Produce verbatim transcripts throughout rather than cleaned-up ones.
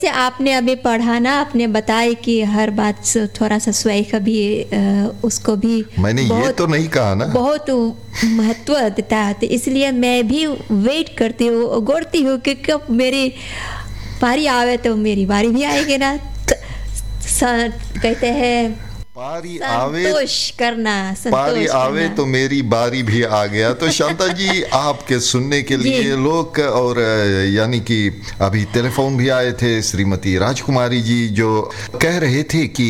से आपने अभी पढ़ा ना, आपने बताया कि हर बात से थोड़ा सा स्वयं का भी अ, उसको भी मैंने ये तो नहीं कहा ना। बहुत महत्व देता है, तो इसलिए मैं भी वेट करती हूँ, गौरती हूँ कि कब मेरी बारी आवे तो मेरी बारी भी आएगी ना। त- स- कहते हैं पारी आवे संतोष करना, पारी संतोष आवे करना। तो मेरी बारी भी आ गया। तो शांता जी, आपके सुनने के लिए जी। लोग और अ, यानी कि अभी टेलीफोन भी आए थे, श्रीमती राजकुमारी जी जो कह रहे थे कि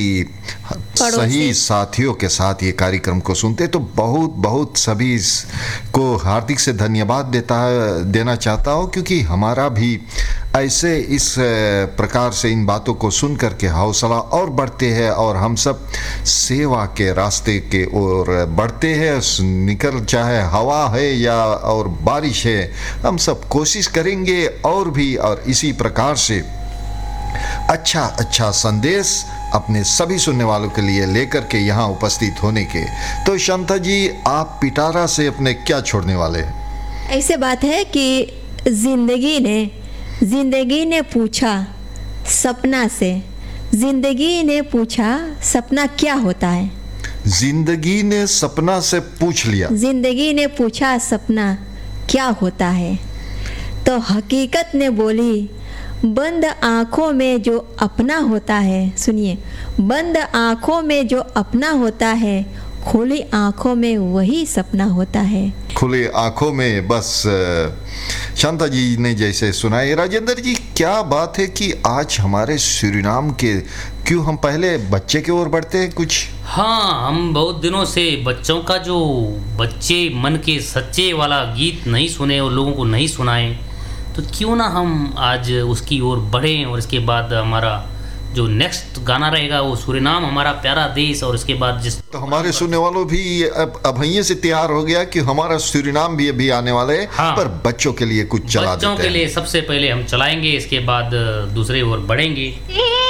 सही साथियों के साथ ये कार्यक्रम को सुनते, तो बहुत बहुत सभी को हार्दिक से धन्यवाद देता देना चाहता हूँ, क्योंकि हमारा भी ऐसे इस प्रकार से इन बातों को सुन करके हौसला और बढ़ते हैं और हम सब सेवा के रास्ते के ओर बढ़ते हैं। निकल चाहे हवा है या और बारिश है, हम सब कोशिश करेंगे और भी और इसी प्रकार से अच्छा अच्छा संदेश अपने सभी सुनने वालों के लिए लेकर के यहाँ उपस्थित होने के। तो शांता जी, आप पिटारा से अपने क्या छोड़ने वाले हैं? ऐसे बात है कि जिंदगी ने जिंदगी ने पूछा सपना से, जिंदगी ने पूछा सपना क्या होता है। जिंदगी ने सपना से पूछ लिया, जिंदगी ने पूछा सपना क्या होता है, तो हकीकत ने बोली बंद आँखों में जो अपना होता है, सुनिए, बंद आँखों में जो अपना होता है, खुली आँखों में वही सपना होता है। खुले आँखों में बस। शांता जी ने जैसे सुनाए, राजेंद्र जी, क्या बात है कि आज हमारे सूरीनाम के, क्यों हम पहले बच्चे की ओर बढ़ते हैं कुछ? हाँ, हम बहुत दिनों से बच्चों का जो बच्चे मन के सच्चे वाला गीत नहीं सुने और लोगों को नहीं सुनाए, तो क्यों ना हम आज उसकी ओर बढ़ें। और इसके बाद हमारा जो नेक्स्ट गाना रहेगा वो सूरीनाम हमारा प्यारा देश, और इसके बाद जिस तो हमारे सुनने वालों भी अब अब यहीं से तैयार हो गया कि हमारा सूरीनाम भी अभी आने वाले है। हाँ, पर बच्चों के लिए कुछ चला बच्चों देते के हैं। लिए सबसे पहले हम चलाएंगे, इसके बाद दूसरे ओर बढ़ेंगे।